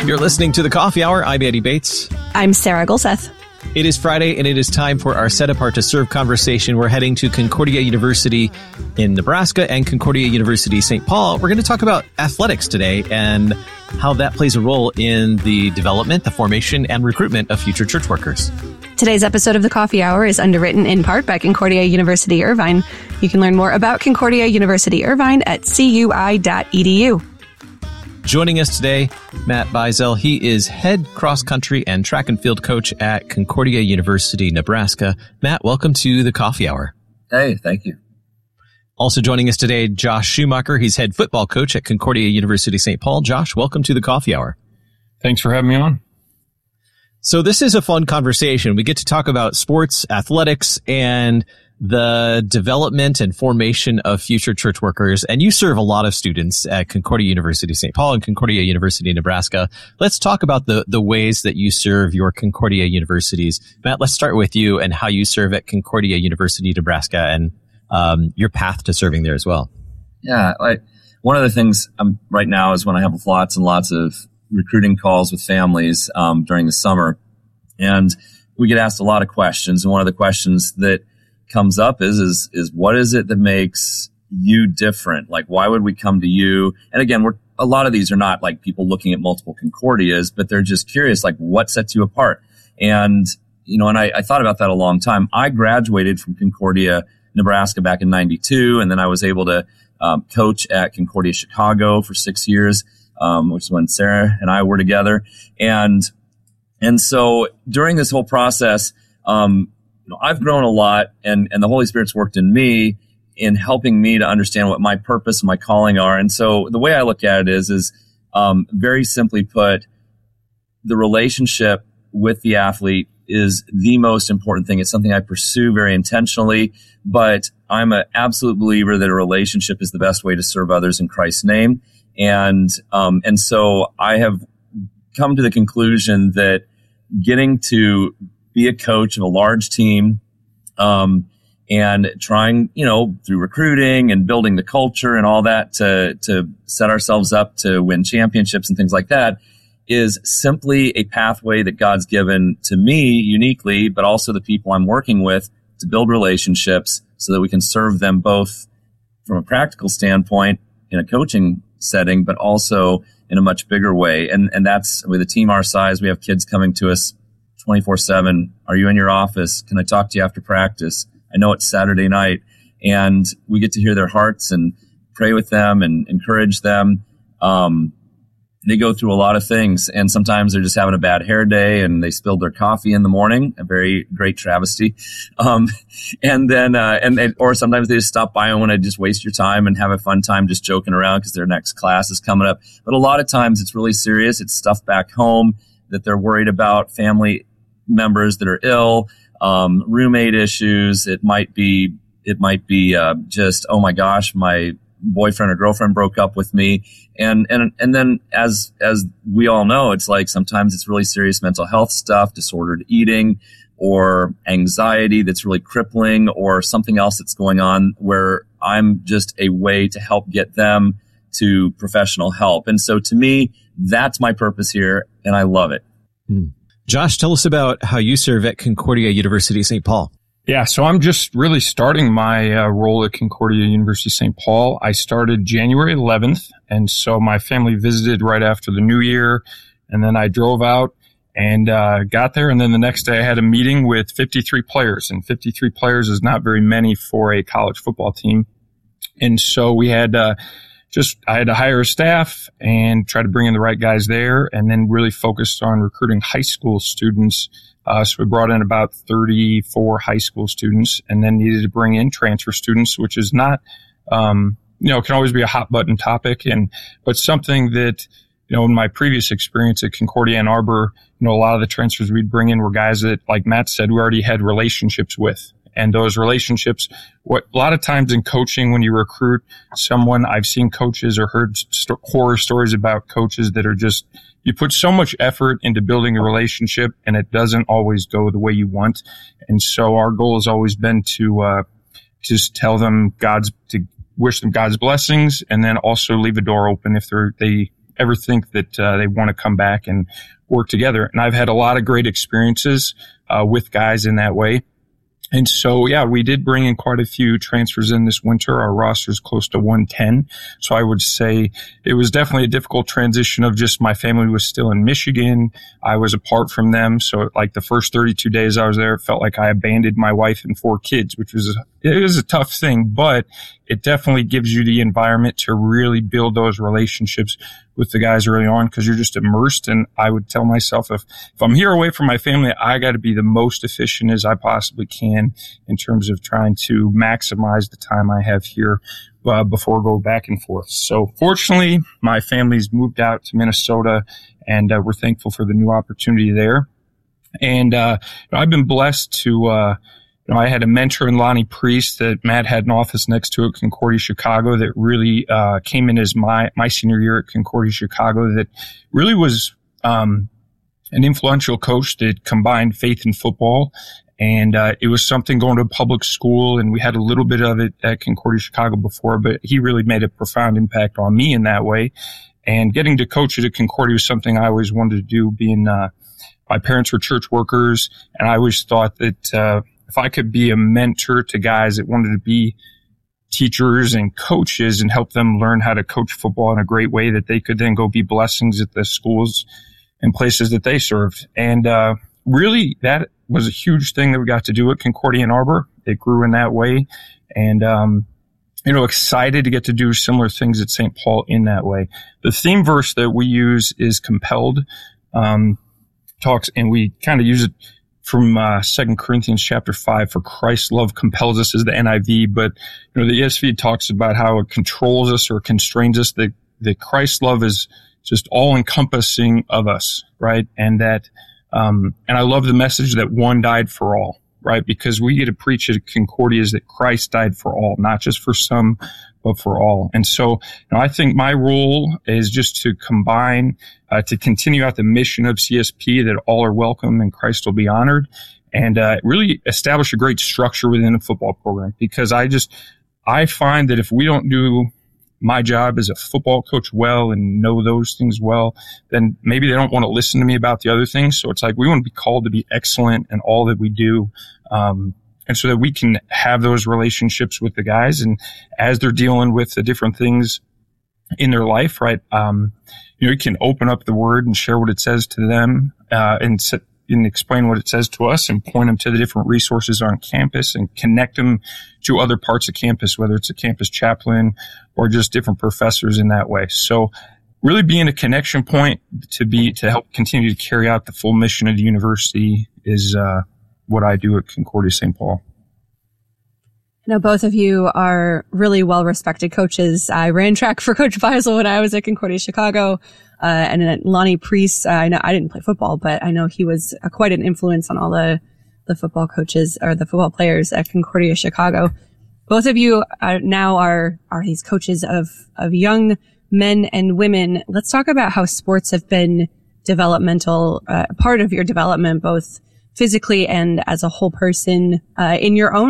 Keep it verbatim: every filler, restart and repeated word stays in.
You're listening to The Coffee Hour. I'm Andy Bates. I'm Sarah Gulseth. It is Friday, and it is time for our Set Apart to Serve conversation. We're heading to Concordia University in Nebraska and Concordia University Saint Paul. We're going to talk about athletics today and how that plays a role in the development, the formation, and recruitment of future church workers. Today's episode of The Coffee Hour is underwritten in part by Concordia University Irvine. You can learn more about Concordia University Irvine at C U I dot E D U. Joining us today, Matt Beisel. He is head cross-country and track and field coach at Concordia University, Nebraska. Matt, welcome to the Coffee Hour. Hey, thank you. Also joining us today, Josh Schumacher. He's head football coach at Concordia University, Saint Paul. Josh, welcome to the Coffee Hour. Thanks for having me on. So this is a fun conversation. We get to talk about sports, athletics, and the development and formation of future church workers. And you serve a lot of students at Concordia University, Saint Paul and Concordia University, Nebraska. Let's talk about the, the ways that you serve your Concordia universities. Matt, let's start with you and how you serve at Concordia University, Nebraska, and um, your path to serving there as well. Yeah, like one of the things um, right now is when I have lots and lots of recruiting calls with families um, during the summer, and we get asked a lot of questions. And one of the questions that comes up is, is, is what is it that makes you different? Like, why would we come to you? And again, we're, a lot of these are not like people looking at multiple Concordias, but they're just curious, like, what sets you apart? And, you know, and I, I thought about that a long time. I graduated from Concordia, Nebraska back in ninety-two. And then I was able to um, coach at Concordia, Chicago for six years, um, which is when Sarah and I were together. And, and so during this whole process, um, You know, I've grown a lot, and, and the Holy Spirit's worked in me in helping me to understand what my purpose and my calling are. And so the way I look at it is, is um, very simply put, the relationship with the athlete is the most important thing. It's something I pursue very intentionally, but I'm an absolute believer that a relationship is the best way to serve others in Christ's name. And um, and so I have come to the conclusion that getting to be a coach of a large team, um, and trying, you know, through recruiting and building the culture and all that to, to set ourselves up to win championships and things like that is simply a pathway that God's given to me uniquely, but also the people I'm working with to build relationships so that we can serve them both from a practical standpoint in a coaching setting, but also in a much bigger way. And, and that's with a team our size. We have kids coming to us twenty-four seven. Are you in your office? Can I talk to you after practice? I know it's Saturday night, and we get to hear their hearts and pray with them and encourage them. Um, they go through a lot of things, and sometimes they're just having a bad hair day and they spilled their coffee in the morning, a very great travesty. Um, and then, uh, and, and, or sometimes they just stop by and want to just waste your time and have a fun time just joking around because their next class is coming up. But a lot of times it's really serious. It's stuff back home that they're worried about, family members that are ill, um, roommate issues. It might be, it might be, uh, just, oh my gosh, my boyfriend or girlfriend broke up with me. And, and, and then as, as we all know, it's like sometimes it's really serious mental health stuff, disordered eating or anxiety that's really crippling or something else that's going on where I'm just a way to help get them to professional help. And so to me, that's my purpose here, and I love it. Hmm. Josh, tell us about how you serve at Concordia University, Saint Paul. Yeah, so I'm just really starting my uh, role at Concordia University, Saint Paul. I started January eleventh, and so my family visited right after the new year, and then I drove out and uh, got there, and then the next day I had a meeting with fifty-three players, and fifty-three players is not very many for a college football team. And so we had uh, just, I had to hire a staff and try to bring in the right guys there, and then really focused on recruiting high school students. Uh, so we brought in about thirty-four high school students, and then needed to bring in transfer students, which is not, um, you know, it can always be a hot button topic, and but something that, you know, in my previous experience at Concordia Ann Arbor, you know, a lot of the transfers we'd bring in were guys that, like Matt said, we already had relationships with. And those relationships, what a lot of times in coaching, when you recruit someone, I've seen coaches or heard st- horror stories about coaches that are just, you put so much effort into building a relationship and it doesn't always go the way you want. And so our goal has always been to, uh, just tell them God's, to wish them God's blessings, and then also leave a door open if they're, they, ever think that uh, they want to come back and work together. And I've had a lot of great experiences uh, with guys in that way. And so, yeah, we did bring in quite a few transfers in this winter. Our roster is close to one ten. So I would say it was definitely a difficult transition of just my family was still in Michigan. I was apart from them. So like the first thirty-two days I was there, it felt like I abandoned my wife and four kids, which was, a, it was a tough thing, but it definitely gives you the environment to really build those relationships with the guys early on because you're just immersed. And I would tell myself, if, if I'm here away from my family, I got to be the most efficient as I possibly can in terms of trying to maximize the time I have here uh, before I go back and forth. So fortunately, my family's moved out to Minnesota, and uh, we're thankful for the new opportunity there. And uh, I've been blessed to uh, You know, I had a mentor in Lonnie Priest that Matt had an office next to at Concordia Chicago that really uh, came in as my my senior year at Concordia Chicago that really was um, an influential coach that combined faith and football. And uh, it was something going to a public school, and we had a little bit of it at Concordia Chicago before, but he really made a profound impact on me in that way. And getting to coach at Concordia was something I always wanted to do, being uh, my parents were church workers, and I always thought that uh, if I could be a mentor to guys that wanted to be teachers and coaches and help them learn how to coach football in a great way, that they could then go be blessings at the schools and places that they served. And uh, really, that was a huge thing that we got to do at Concordia Ann Arbor. It grew in that way. And, um, you know, excited to get to do similar things at Saint Paul in that way. The theme verse that we use is compelled, um, talks, and we kind of use it from uh, Second Corinthians chapter five, for Christ's love compels us, is the N I V, but you know the E S V talks about how it controls us or constrains us. That that Christ's love is just all encompassing of us, right? And that, um, and I love the message that one died for all, right? Because we get to preach at Concordia is that Christ died for all, not just for some, but for all. And so, you know, I think my role is just to combine, uh, to continue out the mission of C S P, that all are welcome and Christ will be honored, and uh, really establish a great structure within a football program. Because I just, I find that if we don't do my job as a football coach well and know those things well, then maybe they don't want to listen to me about the other things. So it's like we want to be called to be excellent in all that we do. Um, And so that we can have those relationships with the guys, and as they're dealing with the different things in their life, right? Um, you know, you can open up the word and share what it says to them, uh, and, set, and explain what it says to us, and point them to the different resources on campus, and connect them to other parts of campus, whether it's a campus chaplain or just different professors in that way. So really being a connection point to be, to help continue to carry out the full mission of the university is, uh, what I do at Concordia Saint Paul. Now, both of you are really well-respected coaches. I ran track for Coach Beisel when I was at Concordia Chicago, uh, and at Lonnie Priest. Uh, I know I didn't play football, but I know he was uh, quite an influence on all the the football coaches or the football players at Concordia Chicago. Both of you are, now are are these coaches of of young men and women. Let's talk about how sports have been developmental, uh, part of your development, both physically and as a whole person, uh, in your own